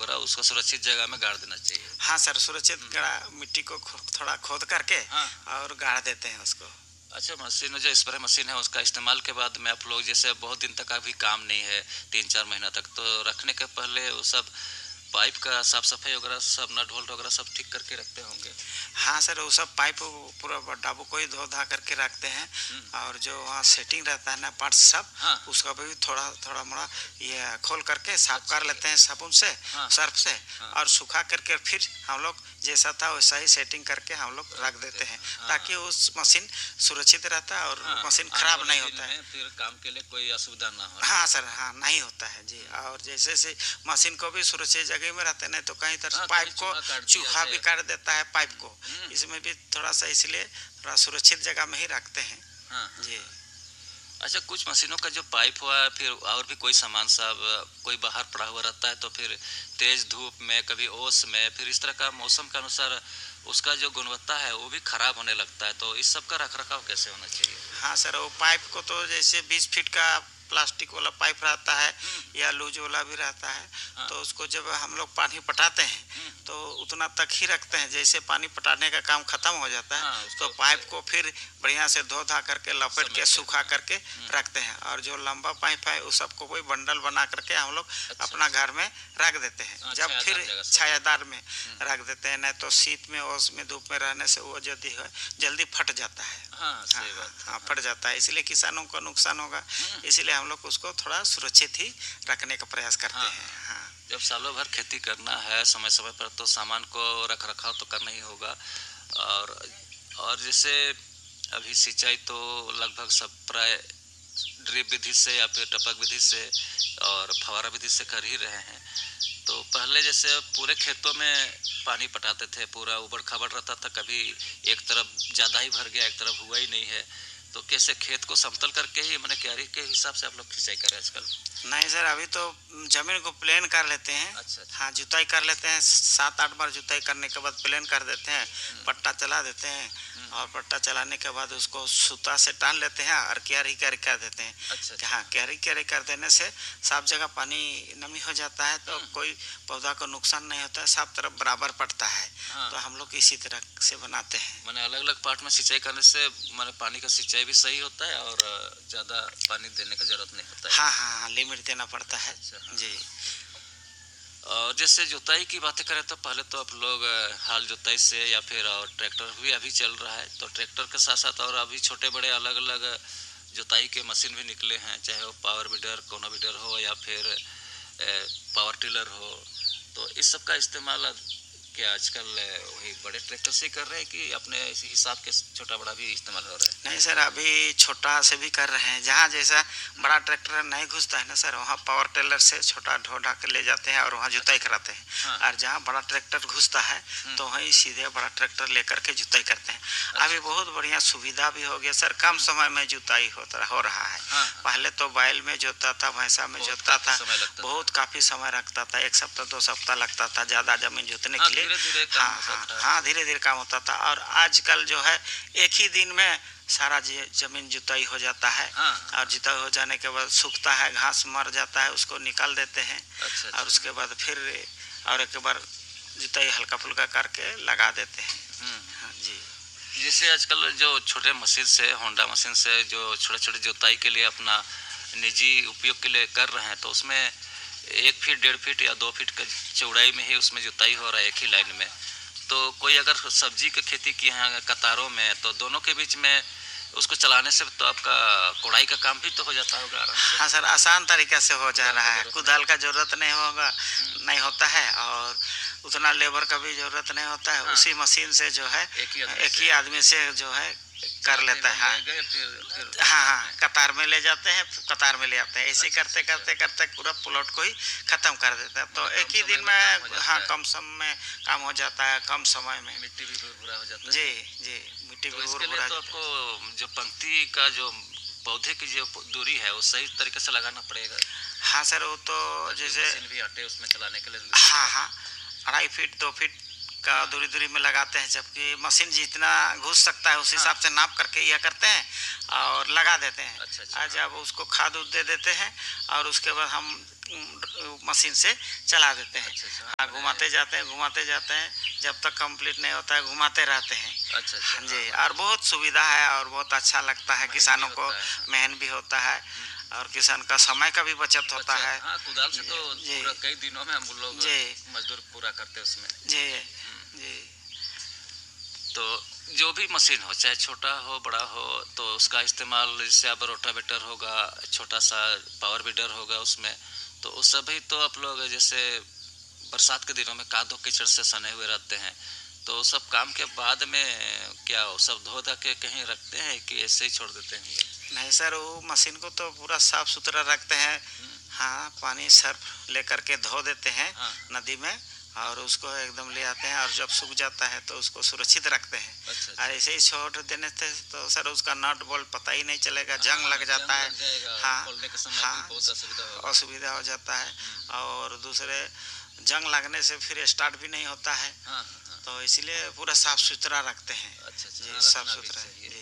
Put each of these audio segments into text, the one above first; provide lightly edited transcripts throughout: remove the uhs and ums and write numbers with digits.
वगैरह उसको सुरक्षित जगह में गाड़ देना चाहिए। हाँ सर, सुरक्षित मिट्टी को थोड़ा खोद करके और गाड़ देते हैं उसको। अच्छा, मशीन जो स्प्रे मशीन है उसका इस्तेमाल के बाद में आप लोग जैसे बहुत दिन तक अभी काम नहीं है 3-4 महीना तक, तो रखने के पहले वो सब पाइप का साफ सफाई वगैरह सब नट बोल्ट वगैरह सब ठीक करके रखते होंगे? हाँ सर, वो सब पाइप पूरा डाबू को ही धो धा करके रखते हैं और जो वहाँ सेटिंग रहता है ना पार्ट्स सब, उसका भी थोड़ा मोड़ा ये खोल करके साफ कर लेते हैं साबुन से, सर्फ से, और सुखा करके फिर हम लोग जैसा था वैसा ही सेटिंग करके हम लोग रख देते हैं ताकि उस मशीन सुरक्षित रहता है और मशीन खराब नहीं होता है, फिर काम के लिए कोई असुविधा ना हो। हाँ सर, हाँ नहीं होता है जी। और जैसे मशीन को भी सुरक्षित जगह में रहते नहीं तो कहीं तरह पाइप को चूहा भी काट देता है पाइप को, इसमें भी थोड़ा सा इसलिए थोड़ा सुरक्षित जगह में ही रखते हैं जी। अच्छा, कुछ मशीनों का जो पाइप हुआ फिर और भी कोई सामान सब कोई बाहर पड़ा हुआ रहता है तो फिर तेज धूप में कभी ओस में फिर इस तरह का मौसम के अनुसार उसका जो गुणवत्ता है वो भी खराब होने लगता है, तो इस सब का रखरखाव कैसे होना चाहिए? हाँ सर, वो पाइप को तो जैसे 20 फीट का प्लास्टिक वाला पाइप रहता है या लूज वाला भी रहता है, तो उसको जब हम लोग पानी पटाते हैं तो उतना तक ही रखते हैं, जैसे पानी पटाने का काम खत्म हो जाता है तो पाइप को फिर बढ़िया से धो धा करके लपेट के सूखा करके रखते हैं, और जो लंबा पाइप है उस सबको कोई बंडल बना करके हम लोग अपना घर में रख देते हैं, जब फिर छायादार में रख देते हैं, नहीं तो शीत में ओस में धूप में रहने से वो जल्दी फट जाता है। हाँ, फट जाता है, इसलिए किसानों को नुकसान होगा, इसलिए हम लोग उसको थोड़ा सुरक्षित ही रखने का प्रयास करते हैं। जब सालों भर खेती करना है समय समय पर तो सामान को रख रखाव तो करना ही होगा, और जैसे अभी सिंचाई तो लगभग सब प्राय ड्रिप विधि से या फिर टपक विधि से और फवारा विधि से कर ही रहे हैं, तो पहले जैसे पूरे खेतों में पानी पटाते थे, पूरा उबड़ खाबड़ रहता था, कभी एक तरफ ज़्यादा ही भर गया एक तरफ हुआ ही नहीं है, तो कैसे खेत को समतल करके ही मैंने क्यारी के हिसाब से आप लोग सिंचाई कर रहे हैं आजकल? नहीं सर, अभी तो जमीन को प्लेन कर लेते हैं। अच्छा। हाँ, जुताई कर लेते हैं, 7-8 बार जुताई करने के बाद प्लेन कर देते हैं, पट्टा चला देते हैं, और पट्टा चलाने के बाद उसको सूता से टान लेते हैं और क्यारी कर देते हैं। अच्छा। हाँ, क्यारी कर देने से सब जगह पानी नमी हो जाता है तो कोई पौधा को नुकसान नहीं होता है, सब तरफ बराबर पड़ता है। तो हम लोग इसी तरह से बनाते हैं। मैंने अलग अलग पार्ट में सिंचाई करने से मैंने पानी का सिंचाई भी सही होता है और ज़्यादा पानी देने का जरूरत नहीं होता है। हाँ, लिमिट देना पड़ता है। अच्छा, जी। और जैसे जुताई की बातें करें तो पहले तो आप लोग हाल जुताई से या फिर और ट्रैक्टर भी अभी चल रहा है, तो ट्रैक्टर के साथ साथ और अभी छोटे बड़े अलग अलग जुताई के मशीन भी निकले हैं, चाहे वो पावर वीडर कोनो वीडर हो या फिर पावर टिलर हो, तो इस सब का इस्तेमाल क्या आजकल वही बड़े ट्रैक्टर से कर रहे हैं कि अपने इसी हिसाब के छोटा बड़ा भी इस्तेमाल हो रहा है? नहीं सर, अभी छोटा से भी कर रहे हैं, जहाँ जैसा बड़ा ट्रैक्टर नहीं घुसता है ना सर, वहाँ पावर टेलर से छोटा ढो ढा कर ले जाते हैं और वहाँ जुताई कराते हैं। और जहाँ बड़ा ट्रैक्टर घुसता है तो वहीं सीधे बड़ा ट्रैक्टर लेकर के जुताई करते हैं। अभी बहुत बढ़िया सुविधा भी हो गया सर, कम समय में जुताई हो रहा है। पहले तो बैल में जोतता था, भैंसा में जोतता था, बहुत काफी समय लगता था, 1 सप्ताह 2 सप्ताह लगता था ज्यादा जमीन जोतने के लिए। हाँ, धीरे धीरे काम होता था, और आजकल जो है एक ही दिन में सारा जमीन जुताई हो जाता है। और जुताई हो जाने के बाद सूखता है, घास मर जाता है, उसको निकाल देते हैं। अच्छा। और उसके बाद फिर और एक बार जुताई हल्का फुल्का करके लगा देते हैं। हाँ जी। जैसे आजकल जो छोटे मशीन से, होंडा मशीन से जो छोटे छोटे जुताई के लिए अपना निजी उपयोग के लिए कर रहे हैं, तो उसमें 1 फीट 1.5 फीट या 2 फीट का चौड़ाई में ही उसमें जुताई हो रहा है एक ही लाइन में, तो कोई अगर सब्जी की खेती की है कतारों में तो दोनों के बीच में उसको चलाने से तो आपका कोड़ाई का काम भी तो हो जाता होगा आराम से। हाँ सर, आसान तरीके से हो जा रहा है, कुदाल का जरूरत नहीं होता है और उतना लेबर का भी जरूरत नहीं होता है। उसी मशीन से जो है एक ही आदमी से जो है कर लेता है। हाँ, कतार में ले जाते हैं, कतार में ले आते हैं, ऐसे करते करते पूरा प्लॉट को ही खत्म कर देता है। तो एक ही दिन में कम समय में काम हो जाता है, कम समय में। मिट्टी भी भुरभुरा हो जाता है। जी, मिट्टी भी भुरभुरा। तो आपको जो पंक्ति का जो पौधे की जो दूरी है वो सही तरीके से लगाना पड़ेगा। हाँ सर, वो तो जैसे भी आटे उसमें चलाने के लिए। हाँ, 2.5 फीट 2 फीट का दूरी में लगाते हैं, जबकि मशीन जितना घुस सकता है उस हिसाब से नाप करके यह करते हैं और लगा देते हैं। अच्छा। जब उसको खाद दे देते हैं और उसके बाद हम मशीन से चला देते हैं। अच्छा, हाँ, घुमाते जाते हैं जब तक कंप्लीट नहीं होता है घुमाते रहते हैं। अच्छा जी, और बहुत सुविधा है और बहुत अच्छा लगता है किसानों को, मेहनत भी होता है और किसान का समय का भी बचत होता है। हाँ, कुदाल से तो पूरा कई दिनों में हम लोग मजदूर पूरा करते हैं उसमें। जी जी। तो जो भी मशीन हो, चाहे छोटा हो बड़ा हो, तो उसका इस्तेमाल, जैसे अब रोटावेटर होगा, छोटा सा पावर वीडर होगा उसमें, तो उस सभी तो आप लोग जैसे बरसात के दिनों में कादो कीचड़ से सने हुए रहते हैं, तो सब काम के बाद में क्या वो सब धो धा के कहीं रखते हैं कि ऐसे ही छोड़ देते हैं? नहीं सर, वो मशीन को तो पूरा साफ सुथरा रखते हैं। हाँ, पानी सर्फ लेकर के धो देते हैं नदी में और उसको एकदम ले आते हैं और जब सूख जाता है तो उसको सुरक्षित रखते हैं। अच्छा। और ऐसे ही छोड़ देने से तो सर उसका नट बोल्ट पता ही नहीं चलेगा, जंग लग जाता है। हाँ, असुविधा हो जाता है और दूसरे जंग लगने से फिर स्टार्ट भी नहीं होता है। तो इसलिए पूरा साफ सुथरा रखते हैं। अच्छा, जी, साफ सुथरा। जी।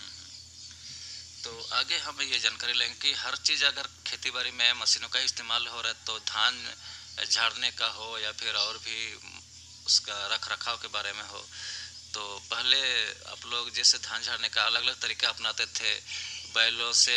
तो आगे हम ये जानकारी लेंगे कि हर चीज़ अगर खेती बाड़ी में मशीनों का इस्तेमाल हो रहा है, तो धान झाड़ने का हो या फिर और भी उसका रख रखाव के बारे में हो, तो पहले आप लोग जैसे धान झाड़ने का अलग अलग तरीका अपनाते थे, बैलों से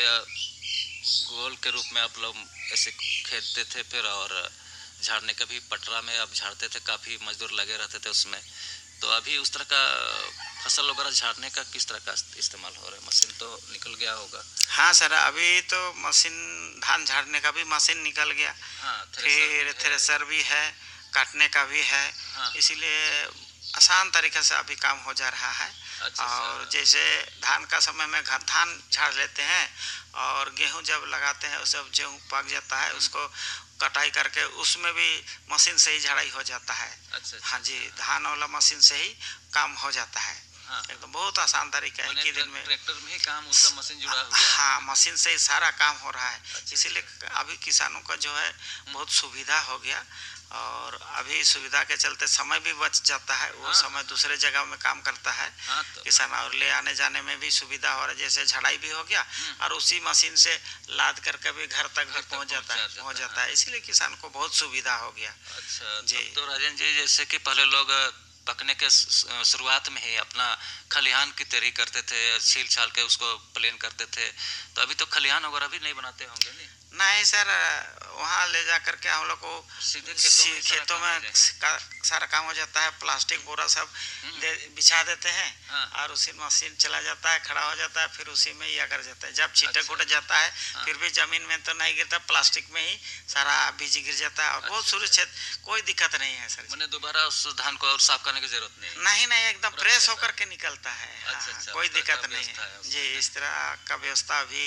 गोल के रूप में आप लोग ऐसे खेदते थे, फिर और झाड़ने का भी पटरा में आप झाड़ते थे, काफ़ी मजदूर लगे रहते थे उसमें। तो अभी उस तरह का फसल वगैरह झाड़ने का किस तरह का इस्तेमाल हो रहा है? मशीन तो निकल गया होगा। हाँ सर, अभी तो मशीन धान झाड़ने का भी मशीन निकल गया। हाँ, फिर थ्रेसर भी है, काटने का भी है। हाँ। इसीलिए आसान तरीके से अभी काम हो जा रहा है। अच्छा, और जैसे धान का समय में धान झाड़ लेते हैं और गेहूं जब लगाते हैं सब गेहूं पक जाता है, उसको कटाई करके उसमें भी मशीन से ही झाड़ाई हो जाता है। अच्छा। हाँ जी, धान वाला मशीन से ही काम हो जाता है। एकदम बहुत आसान तरीका है कि दिन में ट्रैक्टर में ही काम उसका मशीन जुड़ा हुआ है। हाँ, मशीन से ही सारा काम हो रहा है। अच्छा। इसीलिए अभी किसानों का जो है बहुत सुविधा हो गया और अभी सुविधा के चलते समय भी बच जाता है। वो समय दूसरे जगह में काम करता है किसान, और ले आने जाने में भी सुविधा हो रहा है। जैसे झड़ाई भी हो गया और उसी मशीन से लाद करके भी घर तक भी पहुंच जाता है। इसलिए किसान को बहुत सुविधा हो गया। अच्छा जी। तो राजन जी, जैसे कि पहले लोग पकने के शुरुआत में ही अपना खलिहान की तैयारी करते थे, छील छाल के उसको प्लेन करते थे, तो अभी तो खलिहान वगैरह भी नहीं बनाते होंगे? नहीं सर, वहाँ ले जा करके हम लोग को सीधे खेतों में सारा काम हो जाता है। प्लास्टिक बोरा सब बिछा देते हैं। और उसी मशीन चला जाता है, खड़ा हो जाता है, फिर उसी में ही कर जाता है। जब छींटे कूट जाता है फिर भी जमीन में तो नहीं गिरता, प्लास्टिक में ही सारा बीज गिर जाता है और बहुत सुरक्षित, कोई दिक्कत नहीं है सर। मैंने दोबारा उस धान को और साफ करने की जरूरत नहीं, एकदम फ्रेश होकर के निकलता है। कोई दिक्कत नहीं है जी। इस तरह का व्यवस्था भी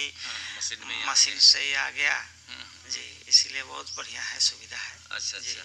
मशीन से ही आ गया जी, इसलिए बहुत बढ़िया है, सुविधा है। अच्छा जी।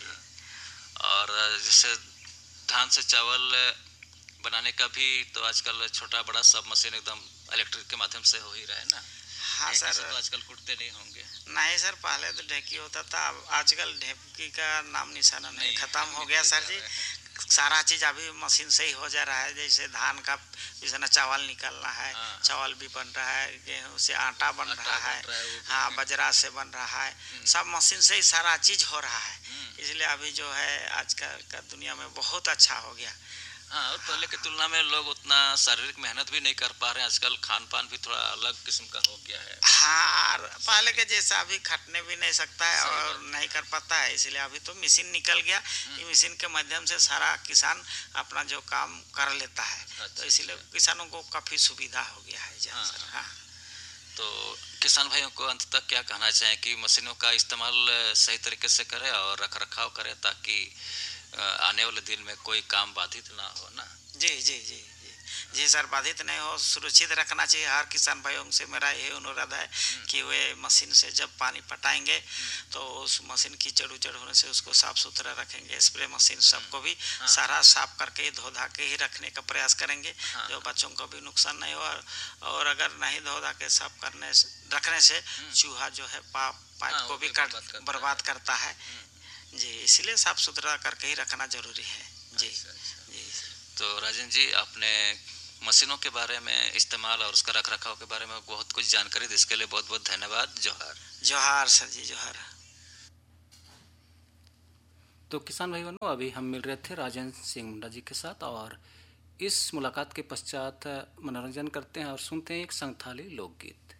और जैसे धान से चावल बनाने का भी तो आजकल छोटा बड़ा सब मशीन एकदम इलेक्ट्रिक के माध्यम से हो ही रहा है ना? हाँ सर, तो आजकल कुटते नहीं होंगे? नहीं सर, पहले तो ढेकी होता था, आजकल ढेकी का नाम निशाना नहीं, खत्म हो गया सर जी। सारा चीज़ अभी मशीन से ही हो जा रहा है। जैसे धान का जैसे ना चावल निकलना है, चावल भी बन रहा है, गेहूं से आटा बन रहा है, हाँ, बाजरा से बन रहा है, सब मशीन से ही सारा चीज़ हो रहा है। इसलिए अभी जो है आजकल का दुनिया में बहुत अच्छा हो गया। हाँ, और पहले की तुलना में लोग उतना शारीरिक मेहनत भी नहीं कर पा रहे हैं। आजकल खान पान भी थोड़ा अलग किस्म का हो गया है। हाँ, पहले के जैसा अभी खटने भी नहीं सकता है और नहीं कर पाता है, इसलिए अभी तो मशीन निकल गया। ये मशीन के माध्यम से सारा किसान अपना जो काम कर लेता है। तो इसलिए किसानों को काफ़ी सुविधा हो गया है। हाँ। तो किसान भाइयों को अंत तक क्या कहना चाहें कि मशीनों का इस्तेमाल सही तरीके से करें और रख रखाव करें, ताकि आने वाले दिन में कोई काम बाधित ना हो ना? जी सर, बाधित नहीं हो, सुरक्षित रखना चाहिए। हर किसान भाइयों से मेरा यही अनुरोध है कि वे मशीन से जब पानी पटाएंगे तो उस मशीन कीचड़ उचड़ होने से उसको साफ सुथरा रखेंगे। स्प्रे मशीन सबको भी सारा साफ करके धो धा के ही रखने का प्रयास करेंगे, जो बच्चों को भी नुकसान नहीं हो। और अगर नहीं धो धा के साफ रखने से चूहा जो है पाइप को भी बर्बाद करता है जी। इसलिए साफ सुथरा करके ही रखना जरूरी है जी। जी। तो राजन जी, आपने मशीनों के बारे में, इस्तेमाल और उसका रख रखाव के बारे में बहुत कुछ जानकारी दी, इसके लिए बहुत बहुत धन्यवाद। जोहार। जोहार सर जी, जोहार। तो किसान भाई बहनों, अभी हम मिल रहे थे राजेंद्र सिंह मुंडा जी के साथ, और इस मुलाकात के पश्चात मनोरंजन करते हैं और सुनते हैं एक संथाली लोकगीत।